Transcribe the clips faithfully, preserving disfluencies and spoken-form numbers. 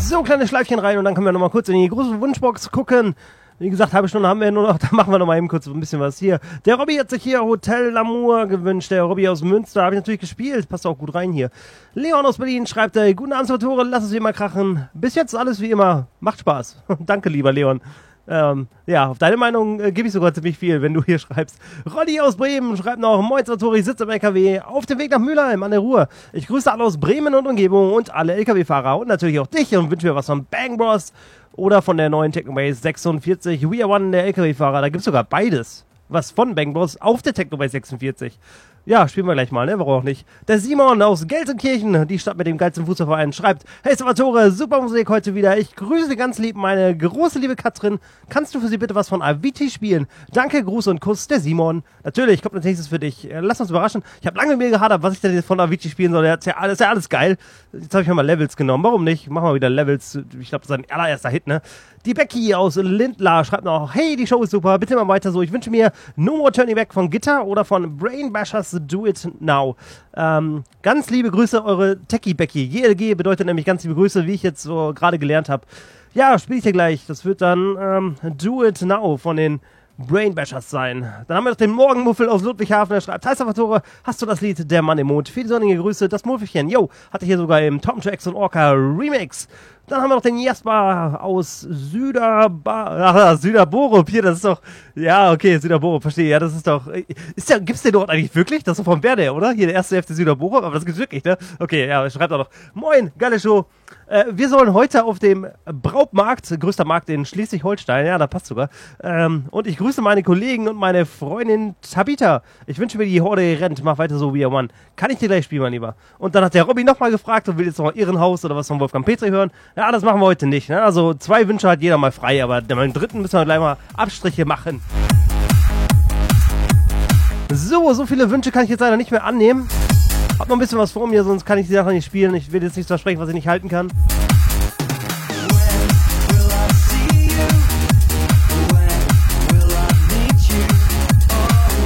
So, kleine Schleifchen rein und dann können wir nochmal kurz in die große Wunschbox gucken. Wie gesagt, halbe Stunde haben wir nur noch, da machen wir nochmal eben kurz ein bisschen was hier. Der Robby hat sich hier Hotel L'Amour gewünscht, der Robby aus Münster, habe ich natürlich gespielt, passt auch gut rein hier. Leon aus Berlin schreibt, äh, guten Abend, Salvatore, lass es wie immer krachen. Bis jetzt alles wie immer, macht Spaß. Danke, lieber Leon. Ähm, ja, auf deine Meinung äh, gebe ich sogar ziemlich viel, wenn du hier schreibst. Rolli aus Bremen schreibt noch, moin Salvatore, ich sitze im L K W auf dem Weg nach Mülheim an der Ruhr. Ich grüße alle aus Bremen und Umgebung und alle L K W-Fahrer und natürlich auch dich und wünsche mir was von Bang Bros. Oder von der neuen Technobase sechsundvierzig, We Are One, der L K W-Fahrer. Da gibt es sogar beides. Was von Bang Bros auf der Technobase sechsundvierzig. Ja, spielen wir gleich mal, ne? Warum auch nicht? Der Simon aus Gelsenkirchen, die Stadt mit dem geilsten Fußballverein, schreibt, hey Salvatore, super Musik heute wieder. Ich grüße ganz lieb meine große liebe Katrin. Kannst du für sie bitte was von Avicii spielen? Danke, Gruß und Kuss, der Simon. Natürlich, kommt als nächstes für dich. Lass uns überraschen. Ich habe lange mit mir gehadert, was ich denn jetzt von Avicii spielen soll. Das ist ja alles, ist ja alles geil. Jetzt habe ich mir mal Levels genommen. Warum nicht? Machen wir wieder Levels. Ich glaube, das ist ein allererster Hit, ne? Die Becky aus Lindlar schreibt noch, hey, die Show ist super, bitte mal weiter so. Ich wünsche mir No More Turning Back von Gitter oder von Brain Bashers Do It Now. Ähm, ganz liebe Grüße, eure Techie Becky. G L G bedeutet nämlich ganz liebe Grüße, wie ich jetzt so gerade gelernt habe. Ja, spiele ich dir gleich. Das wird dann ähm, Do It Now von den Brain Bashers sein. Dann haben wir noch den Morgenmuffel aus Ludwigshafen, der schreibt, hi Salvatore, hast du das Lied Der Mann im Mond? Viele sonnige Grüße, das Muffelchen. Yo, hatte hier sogar im Tom Tracks und Orca Remix. Dann haben wir noch den Jasper aus Süderba- Süderborup. Hier, das ist doch, ja, okay, Süderborup, verstehe, ja, das ist doch, ist der, gibt's den dort eigentlich wirklich? Das ist doch vom Bär, oder? Hier, der erste F C Süderborup, aber das gibt's wirklich, ne? Okay, ja, schreibt auch noch, moin, geile Show. Äh, wir sollen heute auf dem Brautmarkt, größter Markt in Schleswig-Holstein, ja, da passt sogar, ähm, und ich grüße meine Kollegen und meine Freundin Tabita. Ich wünsche mir, die Horde rennt, mach weiter so wie ihr Mann. Kann ich dir gleich spielen, mein Lieber? Und dann hat der Robby nochmal gefragt und will jetzt noch mal Irrenhaus oder was von Wolfgang Petri hören. Ja, das machen wir heute nicht, ne? Also zwei Wünsche hat jeder mal frei, aber beim dritten müssen wir gleich mal Abstriche machen. So, so viele Wünsche kann ich jetzt leider nicht mehr annehmen. Hab noch ein bisschen was vor mir, sonst kann ich die Sache nicht spielen. Ich will jetzt nichts versprechen, was ich nicht halten kann.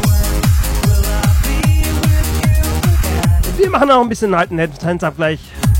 Wir machen auch ein bisschen einen alten Hands-Up gleich.